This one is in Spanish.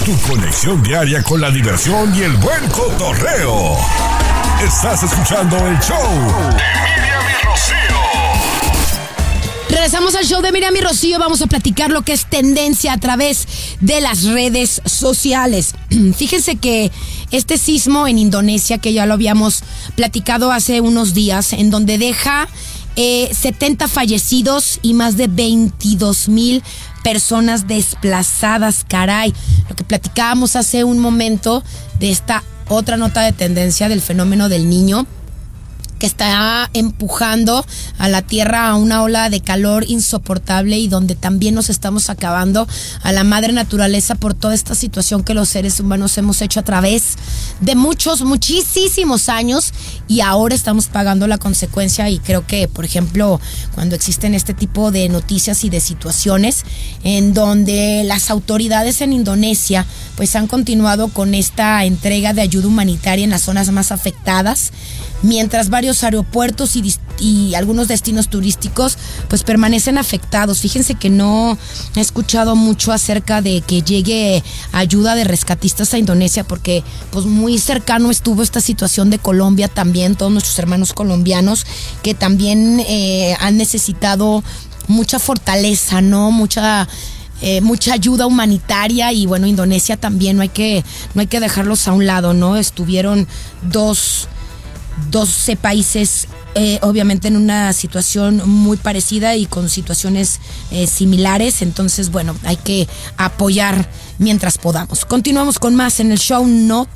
Tu conexión diaria con la diversión y el buen cotorreo. Estás escuchando el show de Miriam y Rocío. Regresamos al show de Miriam y Rocío. Vamos a platicar lo que es tendencia a través de las redes sociales. Fíjense que este sismo en Indonesia, que ya lo habíamos platicado hace unos días, en donde deja 70 fallecidos y más de 22,000 personas desplazadas, caray. Lo que platicábamos hace un momento de esta otra nota de tendencia del fenómeno del Niño, que está empujando a la Tierra a una ola de calor insoportable y donde también nos estamos acabando a la madre naturaleza por toda esta situación que los seres humanos hemos hecho a través de muchísimos años, y ahora estamos pagando la consecuencia. Y creo que, por ejemplo, cuando existen este tipo de noticias y de situaciones en donde las autoridades en Indonesia pues han continuado con esta entrega de ayuda humanitaria en las zonas más afectadas, mientras varios aeropuertos y algunos destinos turísticos pues permanecen afectados. Fíjense que no he escuchado mucho acerca de que llegue ayuda de rescatistas a Indonesia, porque pues muy cercano estuvo esta situación de Colombia también, todos nuestros hermanos colombianos que también han necesitado mucha fortaleza, ¿no? Mucha ayuda humanitaria. Y bueno, Indonesia también no hay que dejarlos a un lado, ¿no? Estuvieron 12 países obviamente en una situación muy parecida y con situaciones similares. Entonces, bueno, hay que apoyar mientras podamos. Continuamos con más en el show. No